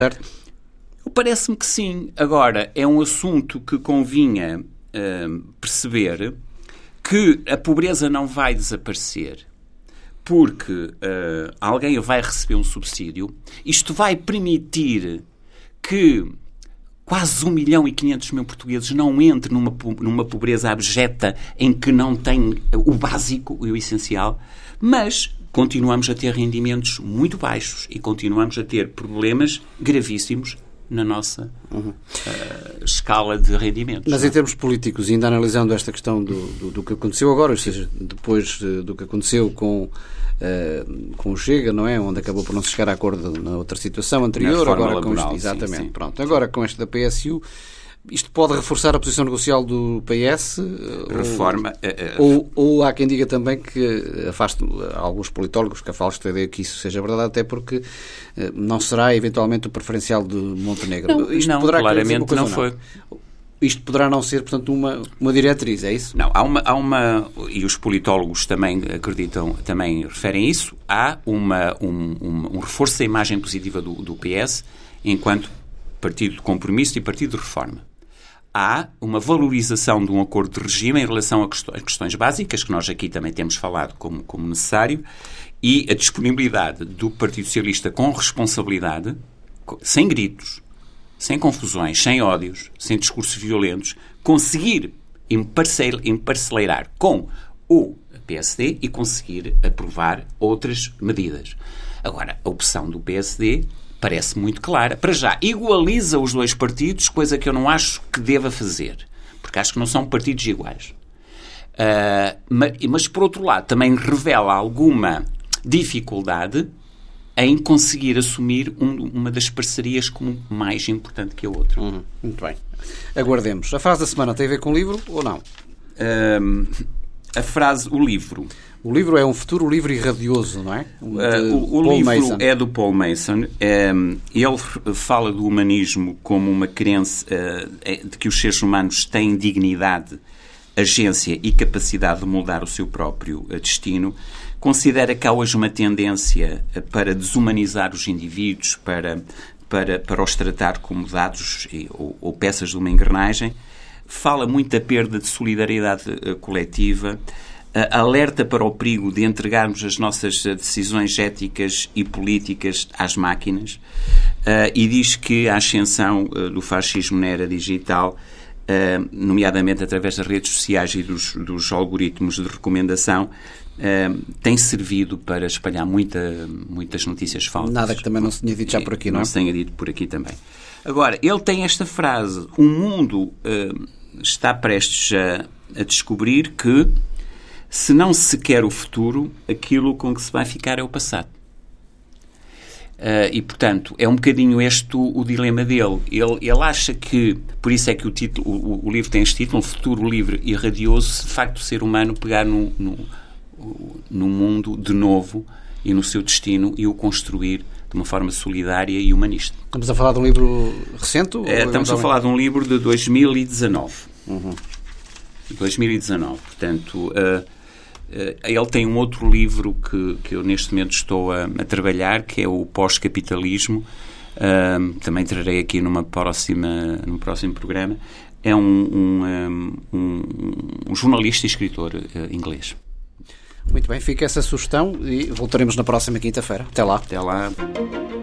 Certo? Parece-me que sim. Agora, é um assunto que convinha perceber que a pobreza não vai desaparecer porque alguém vai receber um subsídio. Isto vai permitir que quase 1.500.000 portugueses não entrem numa pobreza abjeta em que não têm o básico e o essencial, mas continuamos a ter rendimentos muito baixos e continuamos a ter problemas gravíssimos na nossa escala de rendimentos. Mas em termos políticos, ainda analisando esta questão do que aconteceu agora, ou seja, depois do que aconteceu com o Chega, não é? Onde acabou por não se chegar a acordo na outra situação anterior, agora laboral, com isto, exatamente. Sim. Pronto. Agora com esta da PSU, isto pode reforçar a posição negocial do PS? Reforma. Ou há quem diga também que afaste alguns politólogos que afastam a ideia que isso seja verdade, até porque não será eventualmente o preferencial de Montenegro. Não, claramente não foi. Isto poderá não ser, portanto, uma diretriz, é isso? Não, há uma e os politólogos também acreditam, também referem isso, há um reforço da imagem positiva do PS enquanto partido de compromisso e partido de reforma. Há uma valorização de um acordo de regime em relação a questões básicas, que nós aqui também temos falado como necessário, e a disponibilidade do Partido Socialista com responsabilidade, sem gritos, sem confusões, sem ódios, sem discursos violentos, conseguir emparceleirar com o PSD e conseguir aprovar outras medidas. Agora, a opção do PSD parece muito clara. Para já, igualiza os dois partidos, coisa que eu não acho que deva fazer, porque acho que não são partidos iguais. Mas, por outro lado, também revela alguma dificuldade em conseguir assumir uma das parcerias como mais importante que a outra. Muito bem. Aguardemos. A frase da semana tem a ver com o livro ou não? O livro. O livro é um futuro livre e radioso, não é? O livro Mason. É do Paul Mason. Ele fala do humanismo como uma crença de que os seres humanos têm dignidade, agência e capacidade de moldar o seu próprio destino. Considera que há hoje uma tendência para desumanizar os indivíduos, para os tratar como dados ou peças de uma engrenagem. Fala muito da perda de solidariedade coletiva, alerta para o perigo de entregarmos as nossas decisões éticas e políticas às máquinas e diz que a ascensão do fascismo na era digital, nomeadamente através das redes sociais e dos algoritmos de recomendação, tem servido para espalhar muitas notícias falsas. Nada que também não se tenha dito já por aqui, não é? Não se tenha dito por aqui também. Agora, ele tem esta frase: o mundo está prestes a descobrir que, se não se quer o futuro, aquilo com que se vai ficar é o passado. E, portanto, é um bocadinho este o dilema dele. Ele acha que, por isso é que o livro tem este título, um futuro livre e radioso, se de facto o ser humano pegar no mundo de novo e no seu destino e o construir de uma forma solidária e humanista. Estamos a falar de um livro recente? Estamos a falar de um livro de 2019. 2019. Portanto, ele tem um outro livro que eu neste momento estou a trabalhar, que é o Pós-Capitalismo. Também trarei aqui num próximo programa. É um jornalista e escritor inglês. Muito bem, fica essa sugestão e voltaremos na próxima quinta-feira. Até lá. Até lá.